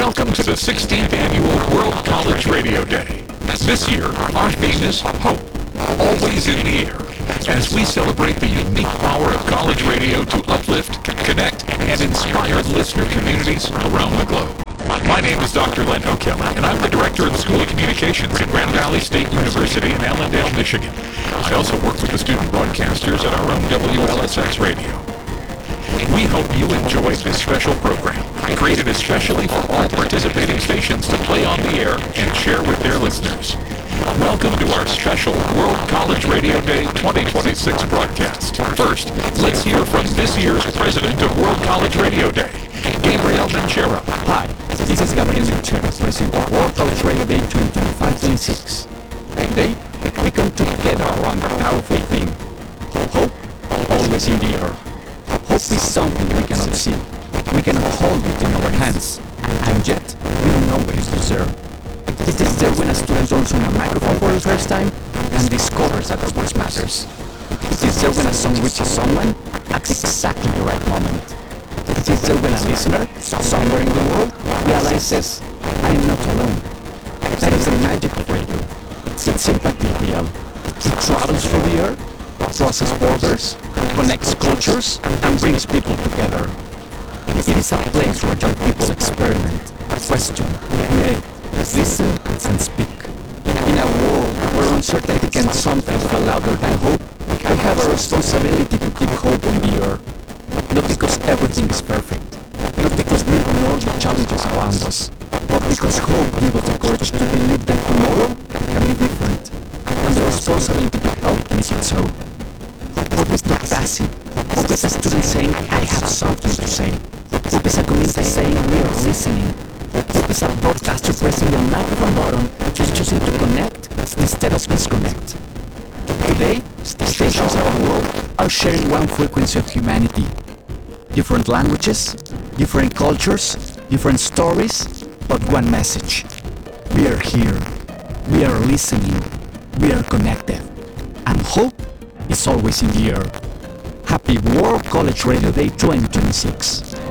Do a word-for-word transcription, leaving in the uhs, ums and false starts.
Welcome to the sixteenth Annual World College Radio Day. This year, our theme is Hope, always in the air, as we celebrate the unique power of college radio to uplift, connect, and inspire listener communities around the globe. My name is Doctor Len O'Kelly, and I'm the Director of the School of Communications at Grand Valley State University in Allendale, Michigan. I also work with the student broadcasters at our own W L S X Radio. We hope you enjoy this special program, created especially for all participating stations to play on the air and share with their listeners. Welcome to our special World College Radio Day twenty twenty-six broadcast. First, let's hear from this year's president of World College Radio Day, Gabriel Menchero. Hi, this is Gabriel Menchero, president of World College Radio Day twenty twenty-five twenty-six. Today, we come together around the powerful theme, hope, always in the air. Hope is something we cannot see. We cannot hold it in our hands, and yet we don't know what it is there. It is there when a student turns on a microphone for the first time and discovers that voice matters. It is there when a song reaches someone at exactly the right moment. It is there when a listener, somewhere in the world, realizes, I am not alone. That is the magic of radio. It's sympathy real. It travels through the air, crosses borders, connects cultures, and brings people together. It is a place where young people experiment, question, create, listen, and speak. In a world where uncertainty can sometimes be louder than hope, we have a responsibility to keep hope in the air. Not because everything is perfect, not because we ignore the challenges around us, but because hope gives us the courage to believe that tomorrow can be different, and the responsibility to help make it so. Hope is not passive. Hope is a student saying, I have something to say. Hope is a community saying, we are listening. Hope is a broadcaster pressing the microphone button, just choosing to connect instead of disconnect. Today, stations around the world are sharing one frequency of humanity. Different languages, different cultures, different stories, but one message. We are here. We are listening. We are connected. And hope is always in the air. Happy World College Radio Day twenty twenty-six.